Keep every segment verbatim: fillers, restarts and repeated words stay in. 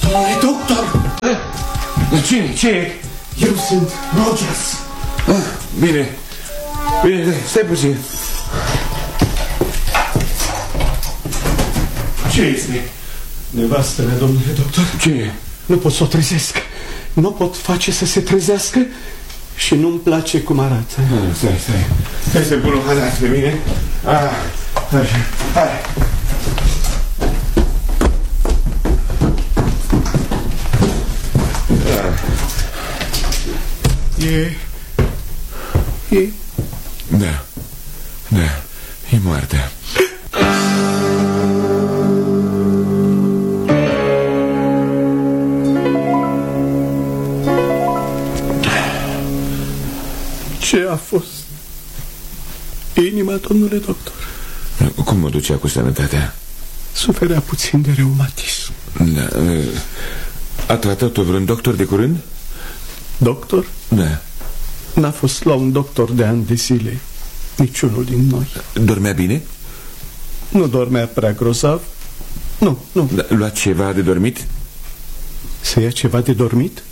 Domnule doctor! Cine? Ce e? Eu sunt Rogers. Ah, bine. Bine, stai puțin. Ce este? Nevastă mea, domnule doctor. Ce e? Nu pot să o trezesc. Nu pot face să se trezească și nu-mi place cum arată. Ah, stai, stai. Stai să pun o halat pe mine. Ah, așa. Hai. E... E... Da. Da. E moartă. Ce a fost? Inima, domnule doctor. Cum o ducea cu sănătatea? Suferea puțin de reumatism. Da. A tratat-o vreun doctor de curând? Doctor? Da. N-a fost la un doctor de ani de zile. Niciunul din noi. Dormea bine? Nu dormea prea grozav. Nu, nu. Da, lua ceva de dormit? Să ia ceva de dormit?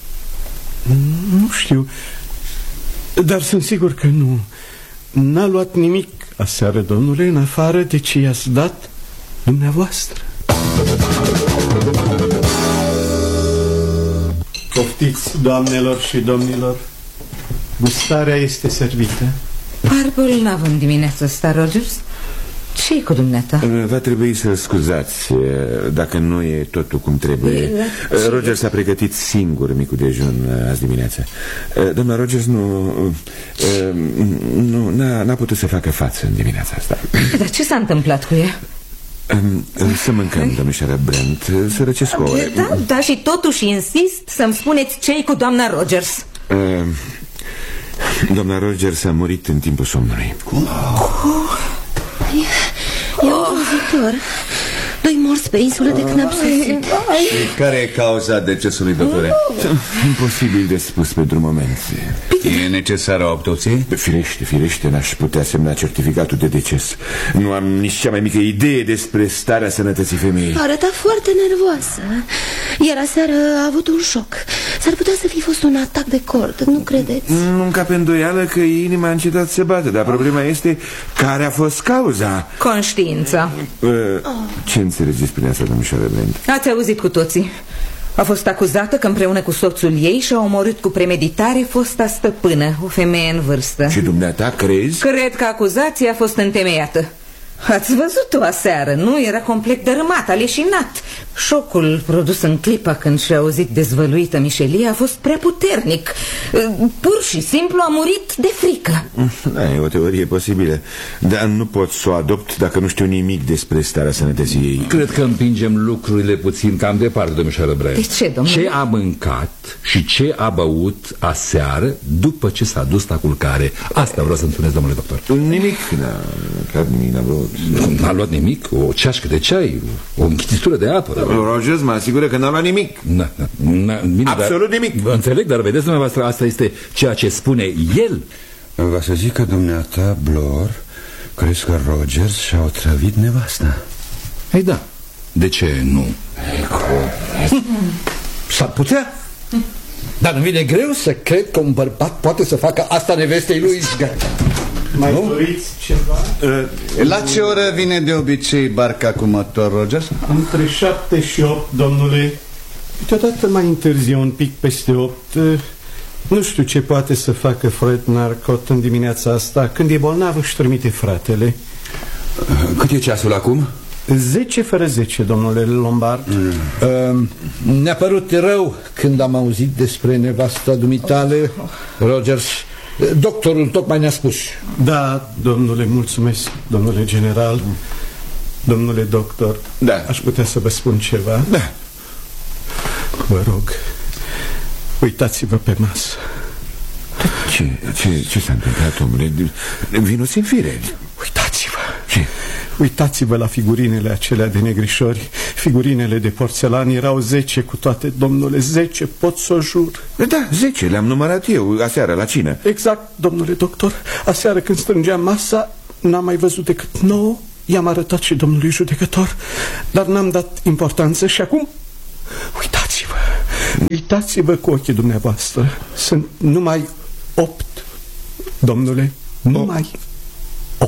Nu știu. Dar sunt sigur că nu. N-a luat nimic aseară, domnule, în afară de ce i-ați dat dumneavoastră. Poftiți, doamnelor și domnilor. Gustarea este servită. Par bolnav în dimineața asta, Rogers. Ce-i cu dumneata? Va trebui să scuzați dacă nu e totul cum trebuie. Roger s-a pregătit singur micul dejun azi dimineața. Doamna Rogers nu nu n-a putut să facă față în dimineața asta. Dar ce s-a întâmplat cu ea? Să mâncăm, domnișoara Brent. Să răcesc ouă. Da, da, și totuși insist să-mi spuneți ce-i cu doamna Rogers. Doamna Rogers a murit în timpul somnului. Cum? E îngrozitor. Doi morți pe insulă de când am sosit. Și care e cauza decesului, doctore? Imposibil de spus pentru moment. E necesară o autopsie? Firește, firește, n-aș putea semna certificatul de deces. Nu am nici cea mai mică idee despre starea sănătății femeii. Arăta foarte nervoasă. Iar aseară a avut un șoc. S-ar putea să fi fost un atac de cord, nu credeți? Nu încape îndoială că inima a încetat să bată. Dar problema este care a fost cauza. Conștiința. uh, Ce înțelegeți prin asta, domnișoară Brent? Ați auzit cu toții. A fost acuzată că împreună cu soțul ei și-a omorât cu premeditare fosta stăpână, o femeie în vârstă. Și dumneata crezi? Cred că acuzația a fost întemeiată. Ați văzut-o aseară, nu? Era complet dărâmat, aleșinat. Șocul produs în clipa când și-a auzit dezvăluită mișelia a fost prea puternic. Pur și simplu a murit de frică. Da, e o teorie posibilă. Dar nu pot să o adopt dacă nu știu nimic despre starea sănătății ei. Cred că împingem lucrurile puțin cam departe, domnișoară Brent. De ce, domnule? Ce a mâncat și ce a băut aseară după ce s-a dus la culcare? Asta vreau să-mi spuneți, domnule doctor. Nimic, n-a nimic, n-a băut. N-a luat nimic? O ceașcă de ceai? O închititură de apă? Rogers mă asigură că n-a luat nimic. Na, na, na, bine, absolut dar, nimic. Înțeleg, dar vedeți dumneavoastră, asta este ceea ce spune el. Va să zic că dumneata, Blor, crezi că Rogers și-a otrăvit nevasta? Ei da, de ce nu? S-ar putea. Dar nu vine greu să cred că un bărbat poate să facă asta nevestei lui. Mai nu? Doriți ceva? La ce oră vine de obicei barca cu motor, Rogers? Între șapte și opt, domnule. Câteodată mai întârzie un pic peste opt. Nu știu ce poate să facă Fred Narcot în dimineața asta. Când e bolnav își trimite fratele. Cât e ceasul acum? Zece fără zece, domnule Lombard. mm. uh, Ne-a părut rău când am auzit despre nevasta dumitale, Rogers. Doctorul tocmai ne-a spus. Da, domnule, mulțumesc, domnule general. Domnule doctor, da. Aș putea să vă spun ceva? Da. Vă rog, uitați-vă pe masă. Ce, ce, ce s-a întâmplat, domnule? Vinuți în fire. Uitați-vă. Ce? Uitați-vă la figurinele acelea de negrișori. Figurinele de porțelan erau zece cu toate, domnule, zece, pot să o jur. Da, zece, le-am numărat eu aseară la cină. Exact, domnule doctor. Aseară când strângeam masa, n-am mai văzut decât nouă. I-am arătat și domnului judecător, dar n-am dat importanță și acum... Uitați Uitați-vă cu ochii dumneavoastră. Sunt numai opt, domnule, numai